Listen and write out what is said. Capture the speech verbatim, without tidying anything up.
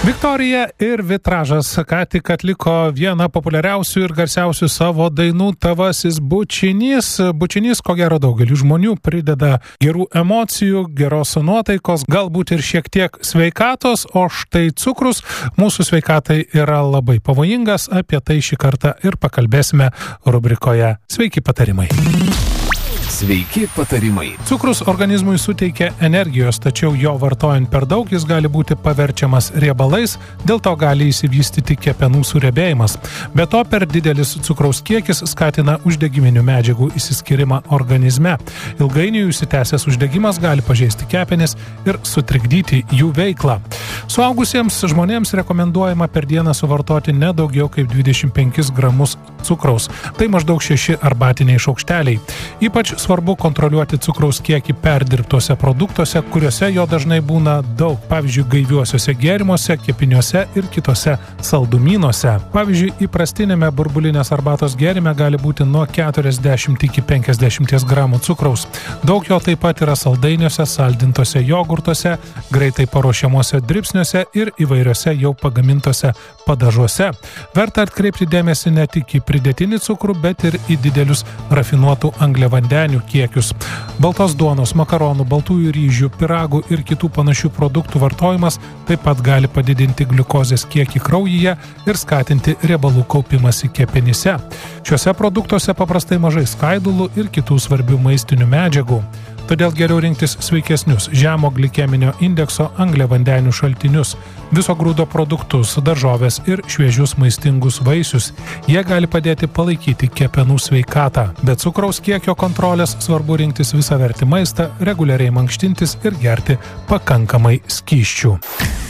Viktorija ir Vitražas ką tik atliko vieną populiariausių ir garsiausių savo dainų Tavasis bučinys. Bučinys, ko gero, daugelį žmonių prideda gerų emocijų, geros nuotaikos, galbūt ir šiek tiek sveikatos, o štai cukrus mūsų sveikatai yra labai pavojingas. Apie tai šį kartą ir pakalbėsime rubrikoje Sveiki patarimai. Sveiki patarimai. Cukrus organizmui suteikia energijos, tačiau jo vartojant per daug jis gali būti paverčiamas riebalais, dėl to gali išsivystyti kepenų surebėjimas. Be to, per didelis cukraus kiekis skatina uždegiminių medžiagų išsiskyrimą organizme. Ilgainiui užsitęsęs uždegimas gali pažeisti kepenis ir sutrikdyti jų veiklą. Suaugusiems žmonėms rekomenduojama per dieną suvartoti ne daugiau kaip dvidešimt penkis gramus cukraus. Tai maždaug šeši arbatiniai šaukšteliai. Ypač svarbu kontroliuoti cukraus kiekį perdirbtuose produktuose, kuriuose jo dažnai būna daug, pavyzdžiui, gaiviuosiuose gėrimuose, kepiniuose ir kitose saldumynuose. Pavyzdžiui, įprastinėme burbulinės arbatos gėrime gali būti nuo keturiasdešimt iki penkiasdešimt gramų cukraus. Daug jo taip pat yra saldainiuose, saldintose jogurtuose, greitai paruošiamuose dribsniuose ir įvairiuose jau pagamintose padažuose. Verta atkreipti dėmesį ne tik į pridėtinį cukrų, bet ir į didelius rafinuotų angliavandenių kiekius. Baltos duonos, makaronų, baltųjų ryžių, pyragų ir kitų panašių produktų vartojimas taip pat gali padidinti gliukozės kiekį kraujyje ir skatinti riebalų kaupimąsi kepenyse. Šiuose produktuose paprastai mažai skaidulų ir kitų svarbių maistinių medžiagų. Todėl geriau rinktis sveikesnius, žemo glikeminio indekso angliavandenių šaltinius, viso grūdo produktus, daržoves ir šviežius maistingus vaisius. Jie gali padėti palaikyti kepenų sveikatą. Be cukraus kiekio kontrolės svarbu rinktis visavertį maistą, reguliariai mankštintis ir gerti pakankamai skysčių.